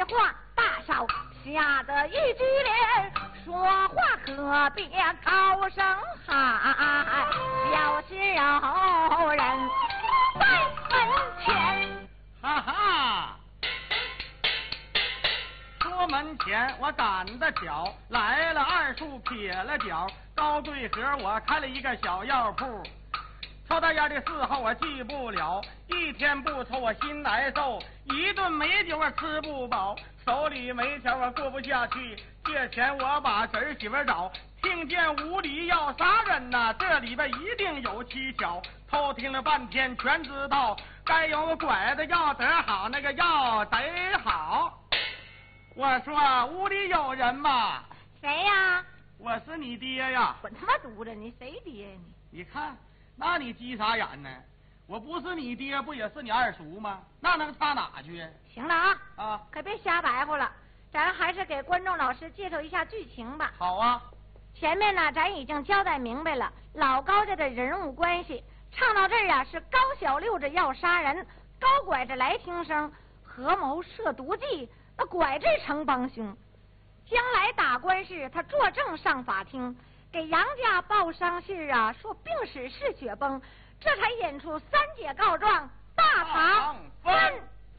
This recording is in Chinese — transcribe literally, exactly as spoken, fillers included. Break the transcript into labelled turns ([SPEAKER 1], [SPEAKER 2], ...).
[SPEAKER 1] 的话，大嫂吓得一激灵，说话可别高声喊，小心有人在门前。
[SPEAKER 2] 哈哈，说门前我赶得巧，来了二处撇了脚，高贵和我开了一个小药铺。抽大烟的伺候我记不了，一天不抽我心难受，一顿美酒我吃不饱，手里没钱我过不下去，借钱我把侄儿媳妇找，听见屋里要杀人呐，这里边一定有蹊跷，偷听了半天全知道，该有拐的要得好，那个要得好。我说屋里有人吗？
[SPEAKER 1] 谁呀？
[SPEAKER 2] 我是你爹呀。
[SPEAKER 1] 滚他妈犊子，你谁爹你？
[SPEAKER 2] 你看，那你急啥眼呢？我不是你爹，不也是你二叔吗？那能差哪去？
[SPEAKER 1] 行了啊，
[SPEAKER 2] 啊，
[SPEAKER 1] 可别瞎白活了，咱还是给观众老师介绍一下剧情吧。
[SPEAKER 2] 好啊。
[SPEAKER 1] 前面呢，咱已经交代明白了老高家的人物关系。唱到这儿啊，是高小六子要杀人，高拐子来听声，合谋设毒计，那拐子成帮凶。将来打官司，他作证上法庭，给杨家报伤信啊，说病史是雪崩，这才引出三姐告状，大堂分。